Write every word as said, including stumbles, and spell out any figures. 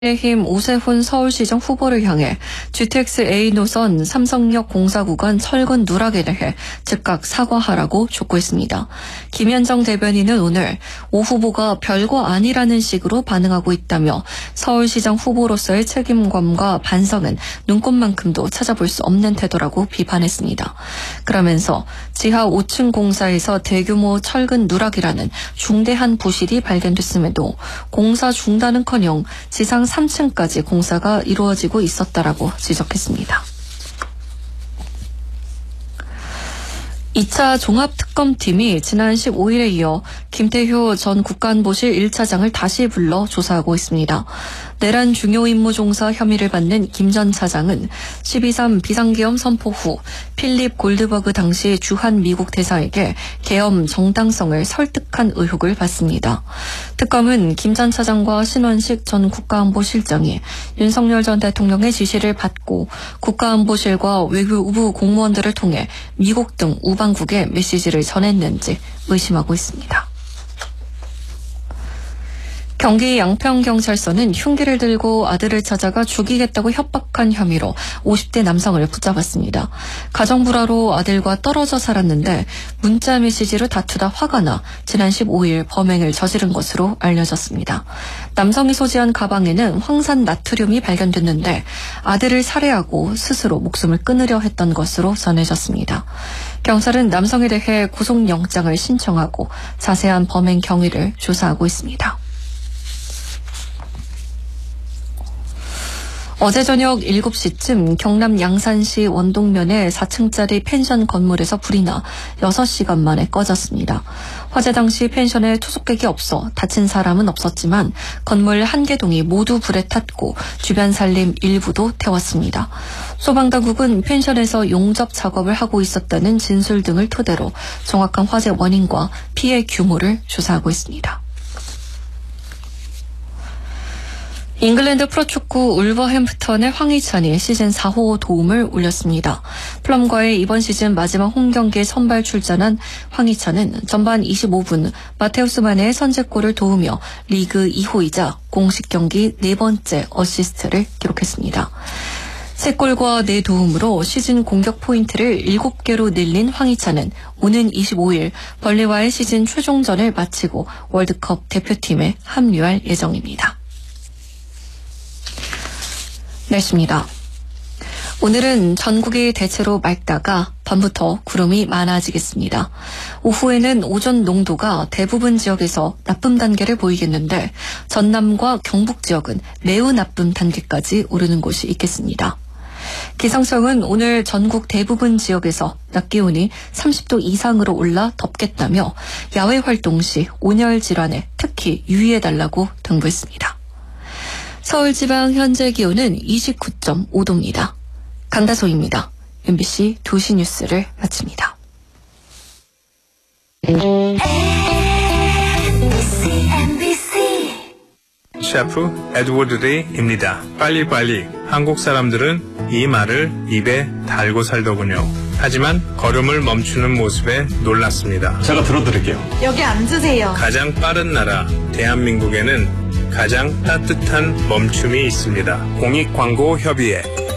국민의힘 오세훈 서울시장 후보를 향해 지티엑스 에이 노선 삼성역 공사 구간 철근 누락에 대해 즉각 사과하라고 촉구했습니다. 김현정 대변인은 오늘 오 후보가 별거 아니라는 식으로 반응하고 있다며 서울시장 후보로서의 책임감과 반성은 눈꼽만큼도 찾아볼 수 없는 태도라고 비판했습니다. 그러면서 지하 오 층 공사에서 대규모 철근 누락이라는 중대한 부실이 발견됐음에도 공사 중단은커녕 지상 삼 층까지 공사가 이루어지고 있었다라고 지적했습니다. 이 차 종합특검팀이 지난 십오 일에 이어 김태효 전 국가안보실 일 차장을 다시 불러 조사하고 있습니다. 내란 중요 임무 종사 혐의를 받는 김 전 차장은 십이 삼 비상계엄 선포 후 필립 골드버그 당시 주한 미국 대사에게 계엄 정당성을 설득한 의혹을 받습니다. 특검은 김 전 차장과 신원식 전 국가안보실장이 윤석열 전 대통령의 지시를 받고 국가안보실과 외교부 공무원들을 통해 미국 등 우방국에 메시지를 전했는지 의심하고 있습니다. 경기 양평경찰서는 흉기를 들고 아들을 찾아가 죽이겠다고 협박한 혐의로 오십 대 남성을 붙잡았습니다. 가정불화로 아들과 떨어져 살았는데 문자 메시지로 다투다 화가 나 지난 십오 일 범행을 저지른 것으로 알려졌습니다. 남성이 소지한 가방에는 황산 나트륨이 발견됐는데 아들을 살해하고 스스로 목숨을 끊으려 했던 것으로 전해졌습니다. 경찰은 남성에 대해 구속영장을 신청하고 자세한 범행 경위를 조사하고 있습니다. 어제 저녁 일곱 시쯤 경남 양산시 원동면의 사 층짜리 펜션 건물에서 불이 나 여섯 시간 만에 꺼졌습니다. 화재 당시 펜션에 투숙객이 없어 다친 사람은 없었지만 건물 한 개동이 모두 불에 탔고 주변 살림 일부도 태웠습니다. 소방당국은 펜션에서 용접 작업을 하고 있었다는 진술 등을 토대로 정확한 화재 원인과 피해 규모를 조사하고 있습니다. 잉글랜드 프로축구 울버햄프턴의 황희찬이 시즌 사 호 도움을 올렸습니다. 플럼과의 이번 시즌 마지막 홈경기에 선발 출전한 황희찬은 전반 이십오 분 마테우스 마네의 선제골을 도우며 리그 이 호이자 공식 경기 네 번째 어시스트를 기록했습니다. 세 골과 네 도움으로 시즌 공격 포인트를 일곱 개로 늘린 황희찬은 오는 이십오 일 벌리와의 시즌 최종전을 마치고 월드컵 대표팀에 합류할 예정입니다. 날씨입니다. 오늘은 전국이 대체로 맑다가 밤부터 구름이 많아지겠습니다. 오후에는 오존 농도가 대부분 지역에서 나쁨 단계를 보이겠는데 전남과 경북 지역은 매우 나쁨 단계까지 오르는 곳이 있겠습니다. 기상청은 오늘 전국 대부분 지역에서 낮 기온이 삼십 도 이상으로 올라 덥겠다며 야외 활동 시 온열 질환에 특히 유의해달라고 당부했습니다. 서울 지방 현재 기온은 이십구 점 오 도입니다. 강다솜입니다. 엠비씨 두 시 뉴스를 마칩니다. 셰프 에드워드 레이입니다. 빨리빨리. 한국 사람들은 이 말을 입에 달고 살더군요. 하지만 걸음을 멈추는 모습에 놀랐습니다. 제가 들어드릴게요. 여기 앉으세요. 가장 빠른 나라 대한민국에는 가장 따뜻한 멈춤이 있습니다. 공익광고협의회